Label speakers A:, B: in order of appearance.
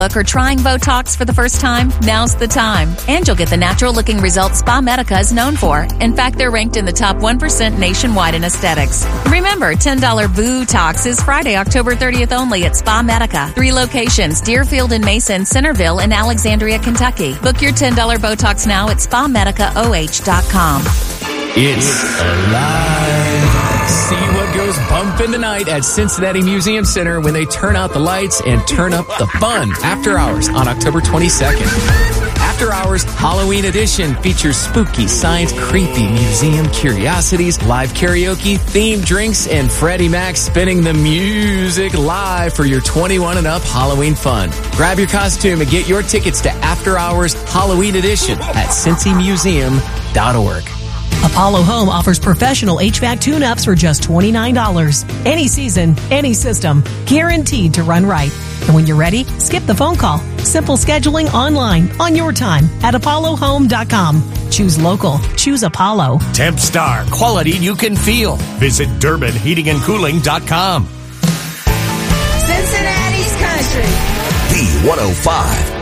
A: Or trying Botox for the first time? Now's the time. And you'll get the natural-looking results Spa Medica is known for. In fact, they're ranked in the top 1% nationwide in aesthetics. Remember, $10 Botox is Friday, October 30th only at Spa Medica. 3 locations, Deerfield and Mason, Centerville, and Alexandria, Kentucky. Book your $10 Botox now at SpaMedicaOH.com.
B: It's alive. See what goes bumping tonight at Cincinnati Museum Center when they turn out the lights and turn up the fun. After Hours on October 22nd. After Hours Halloween Edition features spooky, science, creepy museum curiosities, live karaoke, themed drinks, and Freddie Mac spinning the music live for your 21 and up Halloween fun. Grab your costume and get your tickets to After Hours Halloween Edition at cincymuseum.org.
C: Apollo Home offers professional HVAC tune-ups for just $29. Any season, any system, guaranteed to run right. And when you're ready, skip the phone call. Simple scheduling online on your time at ApolloHome.com. Choose local. Choose Apollo.
D: Tempstar, quality you can feel. Visit DurbinHeatingandCooling.com.
E: Cincinnati's Country.
F: B105.